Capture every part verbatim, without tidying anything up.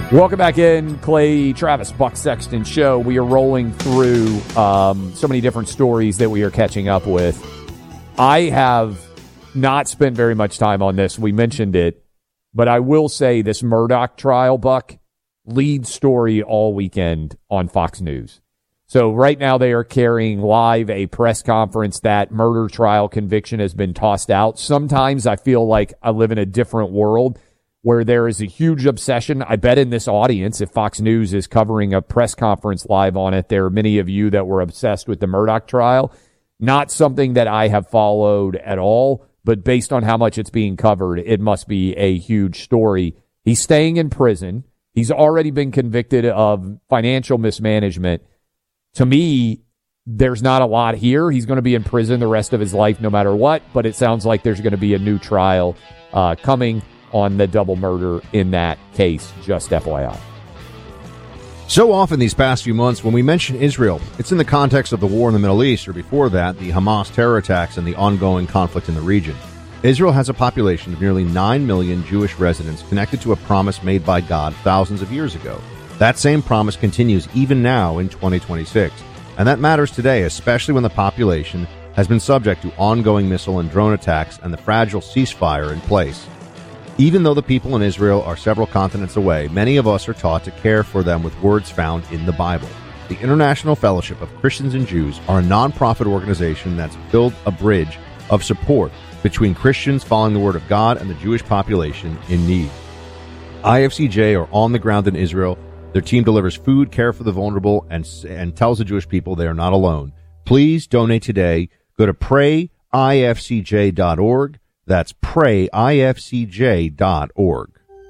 Welcome back in, Clay Travis, Buck Sexton Show. We are rolling through um, so many different stories that we are catching up with. I have not spent very much time on this. We mentioned it, but I will say this Murdaugh trial, Buck, lead story all weekend on Fox News. So right now they are carrying live a press conference that murder trial conviction has been tossed out. Sometimes I feel like I live in a different world where there is a huge obsession. I bet in this audience, if Fox News is covering a press conference live on it, there are many of you that were obsessed with the Murdaugh trial. Not something that I have followed at all, but based on how much it's being covered, it must be a huge story. He's staying in prison. He's already been convicted of financial mismanagement. To me, there's not a lot here. He's going to be in prison the rest of his life no matter what, but it sounds like there's going to be a new trial uh, coming on the double murder in that case, just F Y I. So often these past few months, when we mention Israel, it's in the context of the war in the Middle East, or before that, the Hamas terror attacks and the ongoing conflict in the region. Israel has a population of nearly nine million Jewish residents connected to a promise made by God thousands of years ago. That same promise continues even now in twenty twenty-six. And that matters today, especially when the population has been subject to ongoing missile and drone attacks and the fragile ceasefire in place. Even though the people in Israel are several continents away, many of us are taught to care for them with words found in the Bible. The International Fellowship of Christians and Jews are a nonprofit organization that's built a bridge of support between Christians following the Word of God and the Jewish population in need. I F C J are on the ground in Israel. Their team delivers food, care for the vulnerable, and, and tells the Jewish people they are not alone. Please donate today. Go to pray I F C J dot org. That's pray I F C J dot org.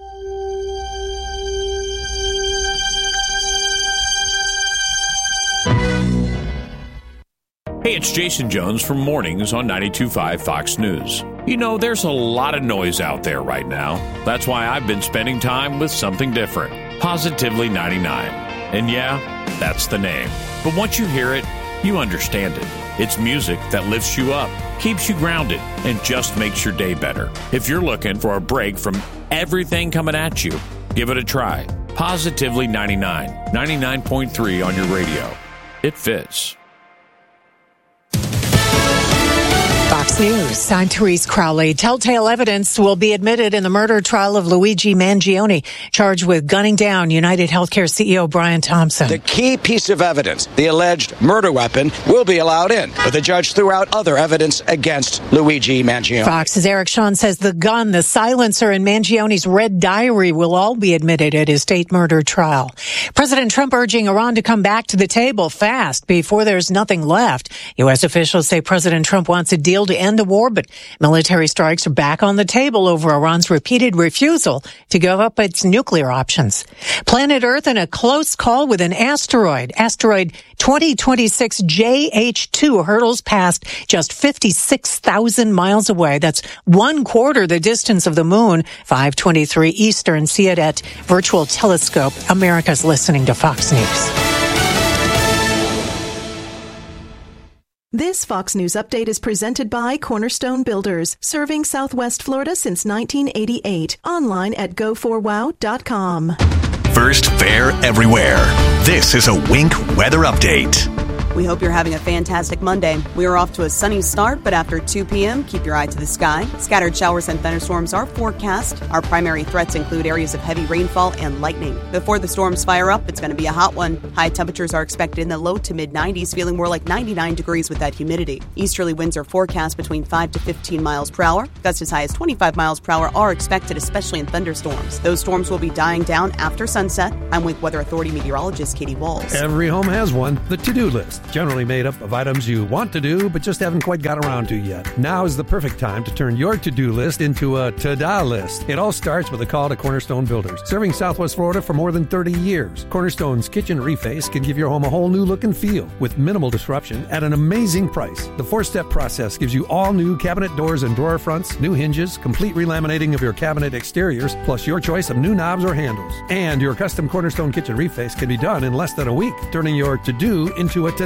Hey, it's Jason Jones from Mornings on ninety-two point five Fox News. You know, there's a lot of noise out there right now. That's why I've been spending time with something different. Positively ninety-nine. And yeah, that's the name. But once you hear it, you understand it. It's music that lifts you up, keeps you grounded, and just makes your day better. If you're looking for a break from everything coming at you, give it a try. Positively ninety-nine, ninety-nine point three on your radio. It fits. Fox News. I'm Therese Crowley. Telltale evidence will be admitted in the murder trial of Luigi Mangione, charged with gunning down United Healthcare C E O Brian Thompson. The key piece of evidence, the alleged murder weapon, will be allowed in, but the judge threw out other evidence against Luigi Mangione. Fox's Eric Shawn says the gun, the silencer, and Mangione's red diary will all be admitted at his state murder trial. President Trump urging Iran to come back to the table fast before there's nothing left. U S officials say President Trump wants a deal to end the war, but military strikes are back on the table over Iran's repeated refusal to give up its nuclear options. Planet Earth in a close call with an asteroid. Asteroid twenty twenty-six J H two hurtles past just fifty-six thousand miles away. That's one quarter the distance of the moon. five twenty-three Eastern. See it at Virtual Telescope. America's listening to Fox News. This Fox News update is presented by Cornerstone Builders, serving Southwest Florida since nineteen eighty-eight. Online at go for wow dot com. First fair everywhere. This is a Wink weather update. We hope you're having a fantastic Monday. We are off to a sunny start, but after two p.m., keep your eye to the sky. Scattered showers and thunderstorms are forecast. Our primary threats include areas of heavy rainfall and lightning. Before the storms fire up, it's going to be a hot one. High temperatures are expected in the low to mid nineties, feeling more like ninety-nine degrees with that humidity. Easterly winds are forecast between five to fifteen miles per hour. Gusts as high as twenty-five miles per hour are expected, especially in thunderstorms. Those storms will be dying down after sunset. I'm with Weather Authority meteorologist Katie Walls. Every home has one. The to-do list. Generally made up of items you want to do, but just haven't quite got around to yet. Now is the perfect time to turn your to-do list into a to-da list. It all starts with a call to Cornerstone Builders. Serving Southwest Florida for more than thirty years, Cornerstone's kitchen reface can give your home a whole new look and feel with minimal disruption at an amazing price. The four-step process gives you all new cabinet doors and drawer fronts, new hinges, complete relaminating of your cabinet exteriors, plus your choice of new knobs or handles. And your custom Cornerstone kitchen reface can be done in less than a week, turning your to-do into a to-da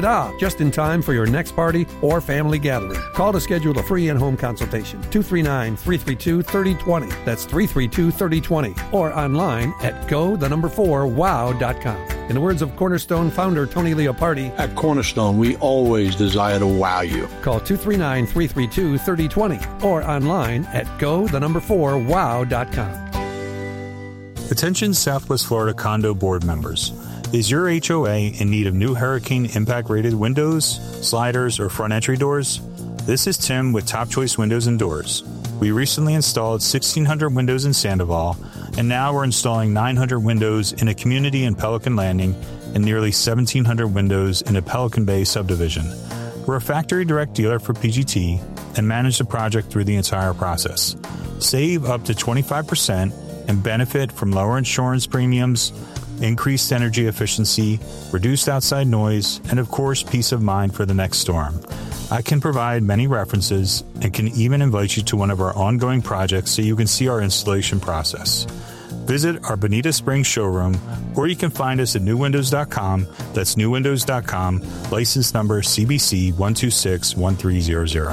Ta-da! Just in time for your next party or family gathering. Call to schedule a free in-home consultation. two three nine, three three two, three oh two oh. That's three three two, three oh two oh. Or online at go, the number four, wow dot com. In the words of Cornerstone founder Tony Leopardi, at Cornerstone, we always desire to wow you. Call two three nine, three three two, three oh two oh or online at go, the number four, wow dot com. Attention Southwest Florida condo board members. Is your H O A in need of new hurricane impact rated windows, sliders, or front entry doors? This is Tim with Top Choice Windows and Doors. We recently installed sixteen hundred windows in Sandoval, and now we're installing nine hundred windows in a community in Pelican Landing and nearly seventeen hundred windows in a Pelican Bay subdivision. We're a factory direct dealer for P G T and manage the project through the entire process. Save up to twenty-five percent and benefit from lower insurance premiums, increased energy efficiency, reduced outside noise, and of course, peace of mind for the next storm. I can provide many references and can even invite you to one of our ongoing projects so you can see our installation process. Visit our Bonita Springs showroom, or you can find us at new windows dot com. That's new windows dot com, license number C B C one two six one three zero zero.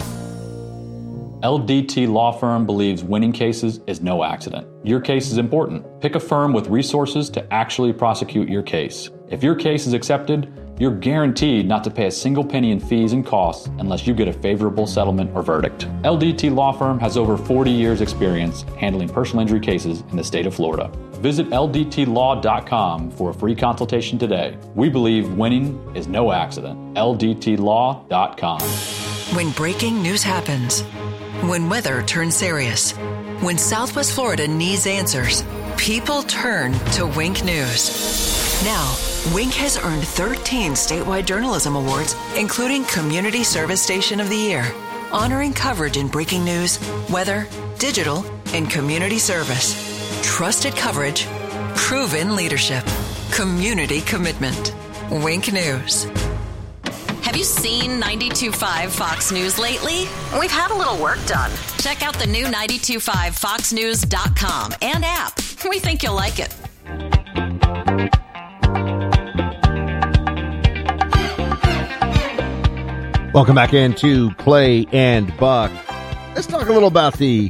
L D T Law Firm believes winning cases is no accident. Your case is important. Pick a firm with resources to actually prosecute your case. If your case is accepted, you're guaranteed not to pay a single penny in fees and costs unless you get a favorable settlement or verdict. L D T Law Firm has over forty years experience handling personal injury cases in the state of Florida. Visit L D T law dot com for a free consultation today. We believe winning is no accident. L D T law dot com. When breaking news happens, when weather turns serious, when Southwest Florida needs answers, people turn to Wink News. Now, Wink has earned thirteen statewide journalism awards, including Community Service Station of the Year, honoring coverage in breaking news, weather, digital, and community service. Trusted coverage, proven leadership, community commitment. Wink News. Have you seen ninety-two point five Fox News lately? We've had a little work done. Check out the new ninety-two point five fox news dot com and app. We think you'll like it. Welcome back into Clay and Buck. Let's talk a little about the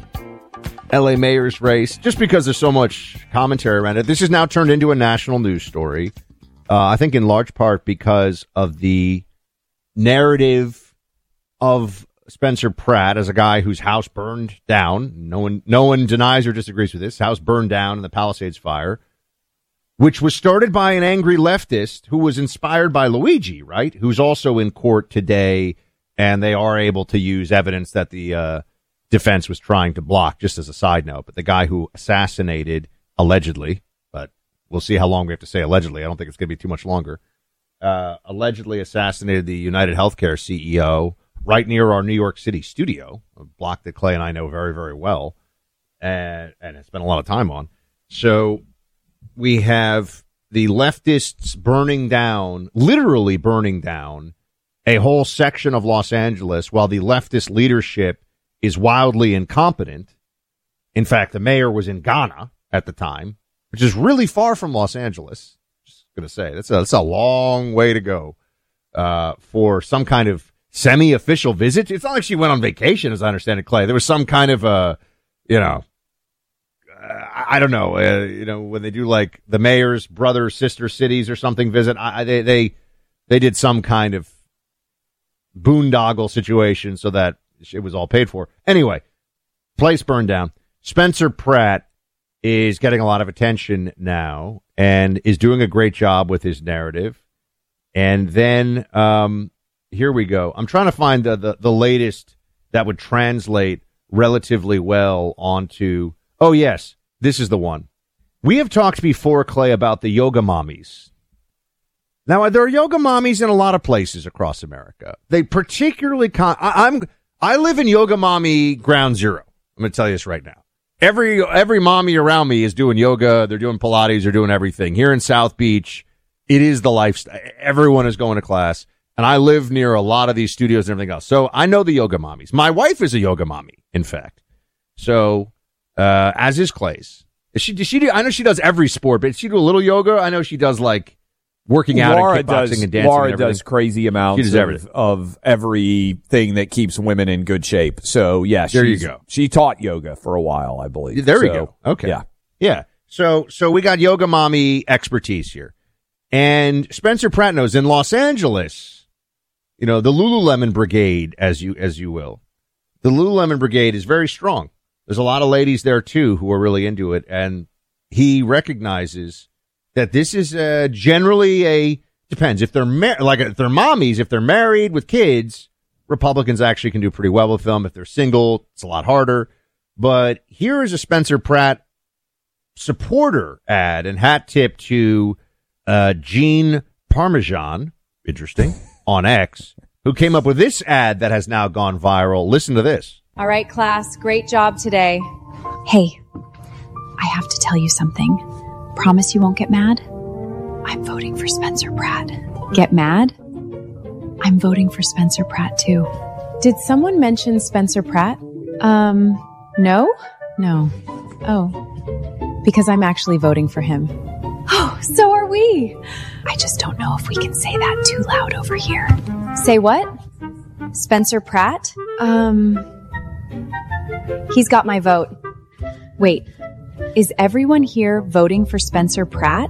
L A mayor's race, just because there's so much commentary around it. This has now turned into a national news story, uh, I think in large part because of the narrative of Spencer Pratt as a guy whose house burned down. No one, no one denies or disagrees with this. House burned down in the Palisades fire, which was started by an angry leftist who was inspired by Luigi, right? Who's also in court today, and they are able to use evidence that the uh, defense was trying to block, just as a side note. But the guy who assassinated, allegedly, but we'll see how long we have to say allegedly. I don't think it's going to be too much longer. Uh, allegedly assassinated the United Healthcare C E O right near our New York City studio, a block that Clay and I know very, very well, and, and have spent a lot of time on. So we have the leftists burning down, literally burning down, a whole section of Los Angeles while the leftist leadership is wildly incompetent. In fact, the mayor was in Ghana at the time, which is really far from Los Angeles. Going to say that's a, that's a long way to go uh, for some kind of semi-official visit. It's not like she went on vacation, as I understand it, Clay. There was some kind of a, you know, uh, I don't know, uh, you know, when they do like the mayor's brother, sister cities or something visit, I, they they they did some kind of boondoggle situation so that it was all paid for. Anyway, place burned down. Spencer Pratt is getting a lot of attention now and is doing a great job with his narrative. And then um, here we go. I'm trying to find the, the, the latest that would translate relatively well onto, oh, yes, this is the one. We have talked before, Clay, about the yoga mommies. Now, there are yoga mommies in a lot of places across America. They particularly, con- I, I'm, I live in yoga mommy ground zero. I'm going to tell you this right now. Every every mommy around me is doing yoga. They're doing Pilates. They're doing everything. Here in South Beach, it is the lifestyle. Everyone is going to class. And I live near a lot of these studios and everything else. So I know the yoga mommies. My wife is a yoga mommy, in fact. So, uh, as is Clay's. Is she, does she do, I know she does every sport, but does she do a little yoga? I know she does like, working out Laura and kickboxing does, and dancing. Laura and does crazy amounts does of, everything. of everything that keeps women in good shape. So, yeah, There you she's- go. She taught yoga for a while, I believe. There we So, go. Okay. Yeah. Yeah. So so we got yoga mommy expertise here. And Spencer Pratt knows in Los Angeles, you know, the Lululemon Brigade, as you as you will. The Lululemon Brigade is very strong. There's a lot of ladies there too who are really into it, and he recognizes that this is uh, generally a depends if they're mar- like if they're mommies, if they're married with kids, Republicans actually can do pretty well with them. If they're single, it's a lot harder. But here is a Spencer Pratt supporter ad and hat tip to uh, Jean Parmesan, interesting, on X, who came up with this ad that has now gone viral. Listen to this. All right, class, great job today. Hey, I have to tell you something. Promise you won't get mad? I'm voting for Spencer Pratt. Get mad? I'm voting for Spencer Pratt, too. Did someone mention Spencer Pratt? Um, no? No. Oh. Because I'm actually voting for him. Oh, so are we. I just don't know if we can say that too loud over here. Say what? Spencer Pratt? Um, he's got my vote. Wait, is everyone here voting for Spencer Pratt?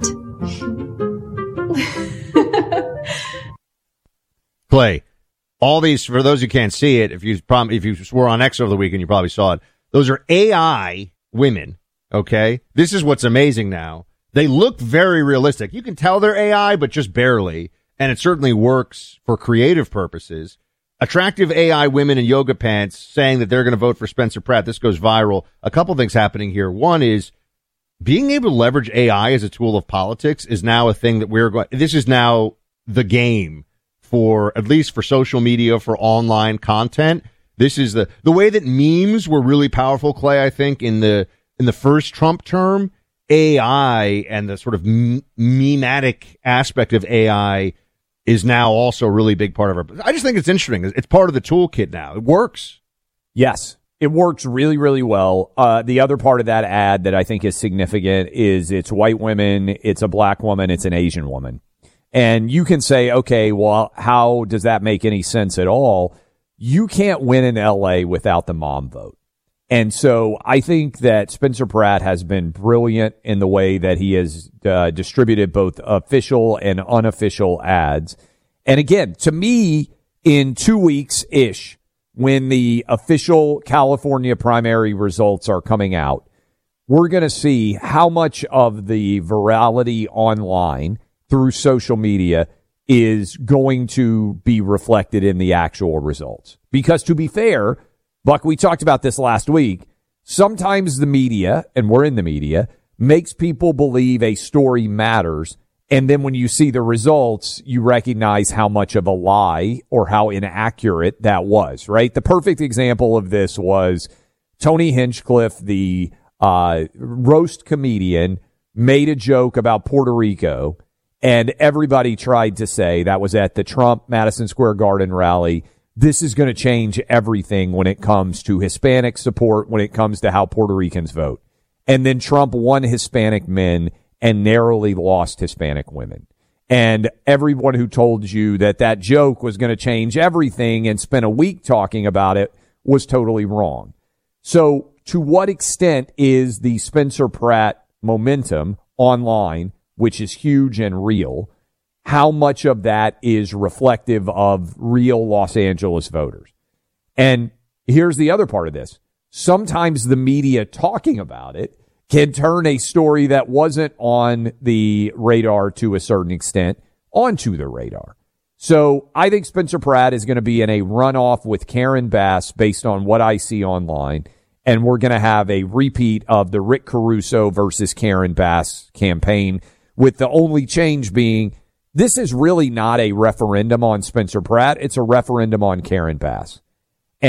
Play. All these, for those who can't see it, if you prom- if you were on X over the weekend, you probably saw it. Those are A I women, okay? This is what's amazing now. They look very realistic. You can tell they're A I, but just barely, and it certainly works for creative purposes. Attractive A I women in yoga pants saying that they're going to vote for Spencer Pratt. This goes viral. A couple things happening here. One is being able to leverage A I as a tool of politics is now a thing that we're going, this is now the game for, at least for social media, for online content. This is the, the way that memes were really powerful, Clay, I think, in the, in the first Trump term. A I and the sort of m- mematic aspect of A I is now also a really big part of our, I just think it's interesting. It's part of the toolkit now. It works. Yes, it works really, really well. Uh, the other part of that ad that I think is significant is it's white women, it's a black woman, it's an Asian woman. And you can say, okay, well, how does that make any sense at all? You can't win in L A without the mom vote. And so I think that Spencer Pratt has been brilliant in the way that he has uh, distributed both official and unofficial ads. And again, to me, in two weeks-ish, when the official California primary results are coming out, we're going to see how much of the virality online through social media is going to be reflected in the actual results. Because to be fair, Buck, we talked about this last week. Sometimes the media, and we're in the media, makes people believe a story matters. And then when you see the results, you recognize how much of a lie or how inaccurate that was, right? The perfect example of this was Tony Hinchcliffe, the uh, roast comedian, made a joke about Puerto Rico. And everybody tried to say, that was at the Trump Madison Square Garden rally, this is going to change everything when it comes to Hispanic support, when it comes to how Puerto Ricans vote. And then Trump won Hispanic men and narrowly lost Hispanic women. And everyone who told you that that joke was going to change everything and spent a week talking about it was totally wrong. So to what extent is the Spencer Pratt momentum online, which is huge and real, how much of that is reflective of real Los Angeles voters? And here's the other part of this. Sometimes the media talking about it can turn a story that wasn't on the radar to a certain extent onto the radar. So I think Spencer Pratt is going to be in a runoff with Karen Bass based on what I see online. And we're going to have a repeat of the Rick Caruso versus Karen Bass campaign, with the only change being this is really not a referendum on Spencer Pratt. It's a referendum on Karen Bass.